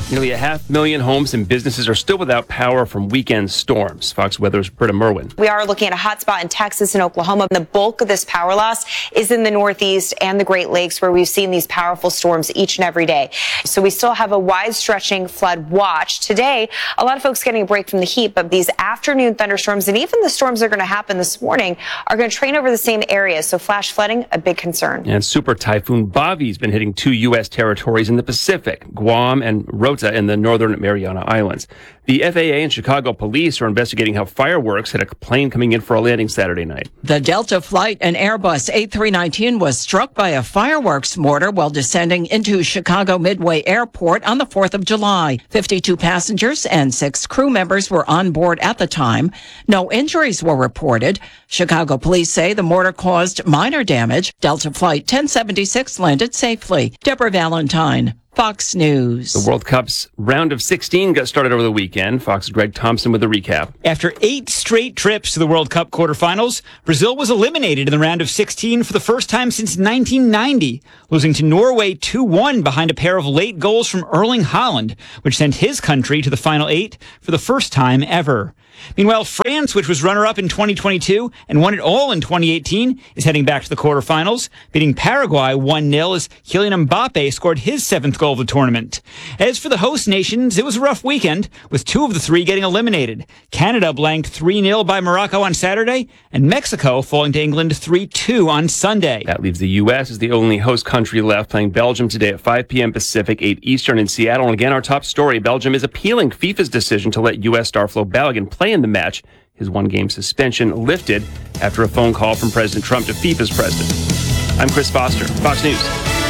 Nearly 500,000 homes and businesses are still without power from weekend storms. Fox Weather's Britta Merwin. We are looking at a hot spot in Texas and Oklahoma. The bulk of this power loss is in the Northeast and the Great Lakes, where we've seen these powerful storms each and every day. So we still have a wide-stretching flood watch. Today, a lot of folks getting a break from the heat, but these afternoon thunderstorms and even the storms that are going to happen this morning are going to train over the same areas. So flash flooding, a big concern. And Super Typhoon Bobby's been hitting 2 U.S. territories in the Pacific, Guam and Rota in the northern Mariana Islands. The FAA and Chicago police are investigating how fireworks hit a plane coming in for a landing Saturday night. The Delta flight, an Airbus A319, was struck by a fireworks mortar while descending into Chicago Midway Airport on the 4th of July. 52 passengers and 6 crew members were on board at the time. No injuries were reported. Chicago police say the mortar caused minor damage. Delta flight 1076 landed safely. Deborah Valentine, Fox News. The World Cup's round of 16 got started over the weekend. Fox's Greg Thompson with a recap. After 8 straight trips to the World Cup quarterfinals, Brazil was eliminated in the round of 16 for the first time since 1990, losing to Norway 2-1 behind a pair of late goals from Erling Haaland, which sent his country to the final 8 for the first time ever. Meanwhile, France, which was runner-up in 2022 and won it all in 2018, is heading back to the quarterfinals, beating Paraguay 1-0 as Kylian Mbappe scored his 7th goal of the tournament. As for the host nations, it was a rough weekend, with 2 of the 3 getting eliminated. Canada blanked 3-0 by Morocco on Saturday, and Mexico falling to England 3-2 on Sunday. That leaves the U.S. as the only host country left, playing Belgium today at 5 p.m. Pacific, 8 Eastern in Seattle. And again, our top story, Belgium is appealing FIFA's decision to let U.S. star Flo Balogun play in the match. His 1-game suspension lifted after a phone call from President Trump to FIFA's president. I'm Chris Foster, Fox News.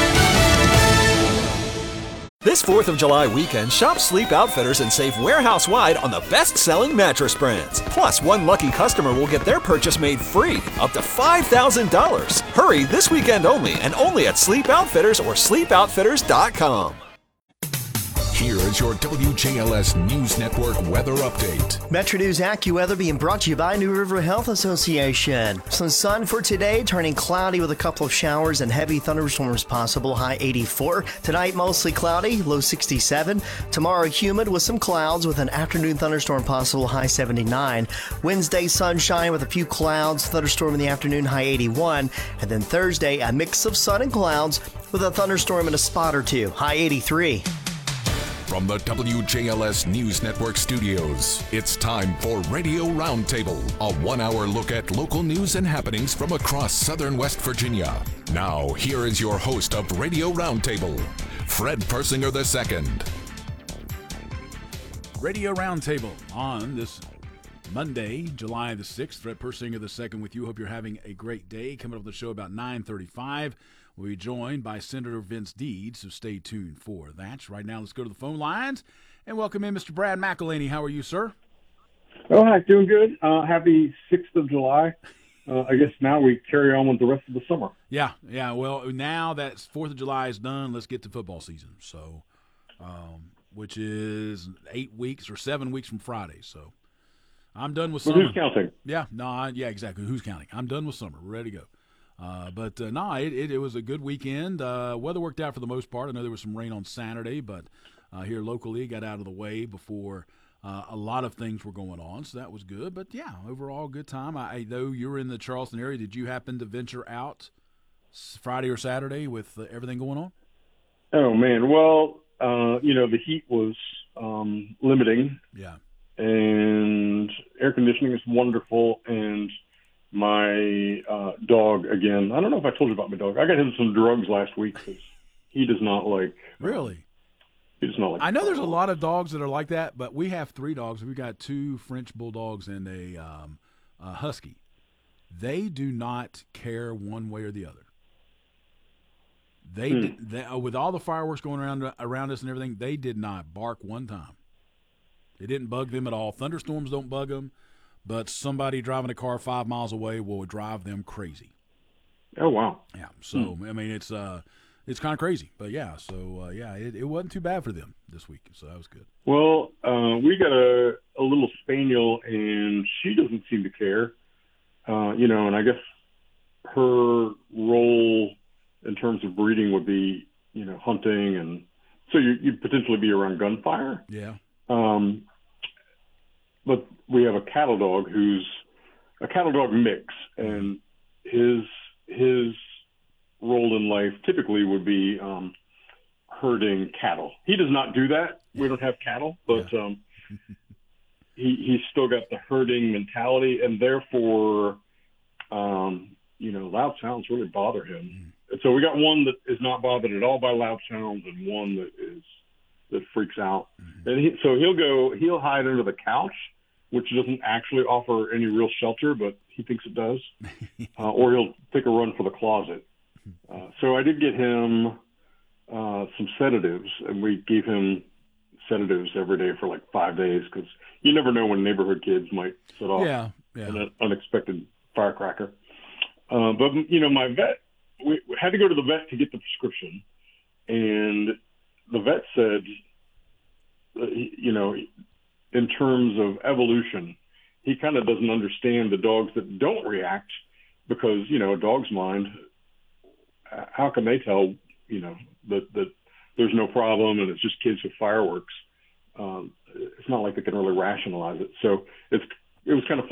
This 4th of July weekend, shop Sleep Outfitters and save warehouse-wide on the best-selling mattress brands. Plus, one lucky customer will get their purchase made free, up to $5,000. Hurry this weekend only, and only at Sleep Outfitters or sleepoutfitters.com. Here is your WJLS News Network weather update. Metro News AccuWeather being brought to you by New River Health Association. Some sun for today, turning cloudy with a couple of showers and heavy thunderstorms possible, high 84. Tonight, mostly cloudy, low 67. Tomorrow, humid with some clouds with an afternoon thunderstorm possible, high 79. Wednesday, sunshine with a few clouds, thunderstorm in the afternoon, high 81. And then Thursday, a mix of sun and clouds with a thunderstorm and a spot or two, high 83. From the WJLS News Network studios, it's time for Radio Roundtable, a 1-hour look at local news and happenings from across southern West Virginia. Now, here is your host of Radio Roundtable, Fred Persinger II. Radio Roundtable on this Monday, July the 6th. Fred Persinger II with you. Hope you're having a great day. Coming up on the show about 9:35. We'll be joined by Senator Vince Deeds, so stay tuned for that. Right now, let's go to the phone lines and welcome in Mr. Brad McElhaney. How are you, sir? Oh, hi. Doing good. Happy 6th of July. I guess now we carry on with the rest of the summer. Yeah. Well, now that 4th of July is done, let's get to football season. So, which is 8 weeks or 7 weeks from Friday. So, I'm done with summer. Who's counting? Yeah. Yeah, exactly. Who's counting? I'm done with summer. We're ready to go. It was a good weekend. Weather worked out for the most part. I know there was some rain on Saturday, but here locally got out of the way before a lot of things were going on, so that was good. But, yeah, overall good time. I know you were in the Charleston area. Did you happen to venture out Friday or Saturday with everything going on? Oh, man. Well, the heat was limiting. Yeah. And air conditioning is wonderful, and my dog, again, I don't know if I told you about my dog. I got him some drugs last week because he does not like. Really? He does not like. I know there's a lot of dogs that are like that, but we have 3 dogs. We've got 2 French bulldogs and a husky. They do not care one way or the other. They with all the fireworks going around us and everything, they did not bark one time. It didn't bug them at all. Thunderstorms don't bug them. But somebody driving a car 5 miles away will drive them crazy. Oh, wow. Yeah. So, I mean, it's kind of crazy. But, yeah. So, it wasn't too bad for them this week. So, that was good. Well, we got a little spaniel, and she doesn't seem to care. And I guess her role in terms of breeding would be, hunting and So you'd potentially be around gunfire. Yeah. But we have a cattle dog who's a cattle dog mix, and his role in life typically would be herding cattle. He does not do that. We don't have cattle, but he's still got the herding mentality, and therefore, loud sounds really bother him. And so we got one that is not bothered at all by loud sounds, and one that freaks out. And he'll hide under the couch, which doesn't actually offer any real shelter, but he thinks it does. Or he'll take a run for the closet. So I did get him some sedatives, and we gave him sedatives every day for like 5 days, because you never know when neighborhood kids might set off an unexpected firecracker. But my vet, we had to go to the vet to get the prescription, and the vet said, in terms of evolution, he kind of doesn't understand the dogs that don't react, because a dog's mind, how can they tell that there's no problem and it's just kids with fireworks? It's not like they can really rationalize it. So it was kind of